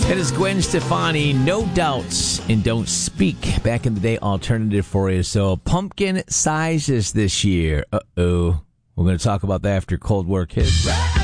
That is Gwen Stefani, No Doubts and Don't Speak. Back in the day, alternative for you. So, pumpkin sizes this year. Uh-oh. We're going to talk about that after Cold Work hits.